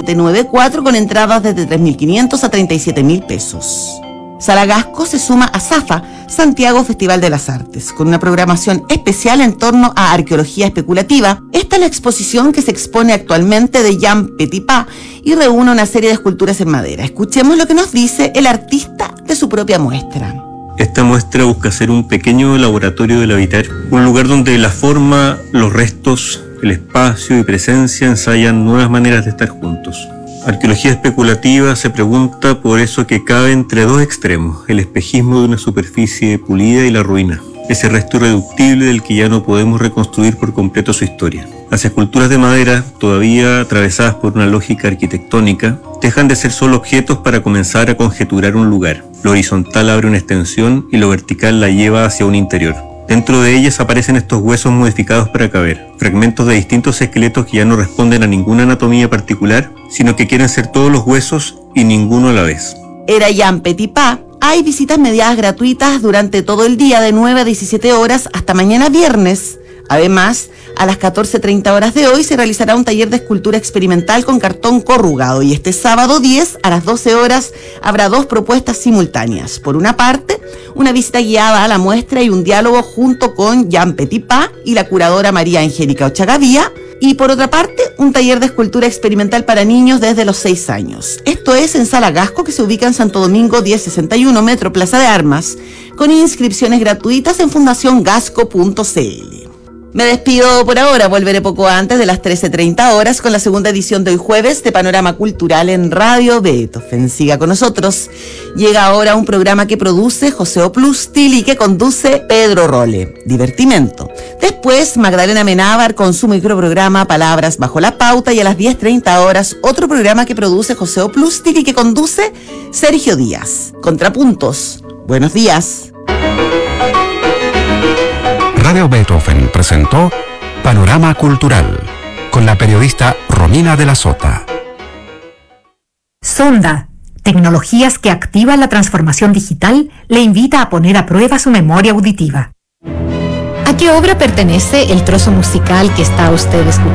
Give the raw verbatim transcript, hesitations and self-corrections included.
siete nueve cuatro con entradas desde tres mil quinientos a treinta y siete mil pesos. Sala Gasco se suma a SAFA, Santiago Festival de las Artes, con una programación especial en torno a arqueología especulativa. Esta es la exposición que se expone actualmente de Jean Petipa y reúne una serie de esculturas en madera. Escuchemos lo que nos dice el artista de su propia muestra. Esta muestra busca ser un pequeño laboratorio del habitar, un lugar donde la forma, los restos, el espacio y presencia ensayan nuevas maneras de estar juntos. Arqueología especulativa se pregunta por eso que cabe entre dos extremos, el espejismo de una superficie pulida y la ruina, ese resto irreductible del que ya no podemos reconstruir por completo su historia. Las esculturas de madera, todavía atravesadas por una lógica arquitectónica, dejan de ser solo objetos para comenzar a conjeturar un lugar. Lo horizontal abre una extensión y lo vertical la lleva hacia un interior. Dentro de ellas aparecen estos huesos modificados para caber, fragmentos de distintos esqueletos que ya no responden a ninguna anatomía particular, sino que quieren ser todos los huesos y ninguno a la vez. Era Jean Petipa. Hay visitas mediadas gratuitas durante todo el día de nueve a diecisiete horas hasta mañana viernes. Además, a las catorce treinta horas de hoy se realizará un taller de escultura experimental con cartón corrugado y este sábado diez a las doce horas habrá dos propuestas simultáneas. Por una parte, una visita guiada a la muestra y un diálogo junto con Jean Petipa y la curadora María Angélica Ochagavía. Y por otra parte, un taller de escultura experimental para niños desde los seis años. Esto es en Sala Gasco, que se ubica en Santo Domingo diez sesenta y uno, Metro Plaza de Armas, con inscripciones gratuitas en fundación gasco punto c l. Me despido por ahora, volveré poco antes de las trece treinta horas con la segunda edición de hoy jueves de Panorama Cultural en Radio Beethoven. Siga con nosotros. Llega ahora un programa que produce José Oplustil y que conduce Pedro Role. Divertimento. Después, Magdalena Menábar con su microprograma Palabras Bajo la Pauta y a las diez treinta horas otro programa que produce José Oplustil y que conduce Sergio Díaz. Contrapuntos. Buenos días. Radio Beethoven presentó Panorama Cultural con la periodista Romina de la Sota. Sonda, tecnologías que activan la transformación digital, le invita a poner a prueba su memoria auditiva. ¿A qué obra pertenece el trozo musical que está usted escuchando?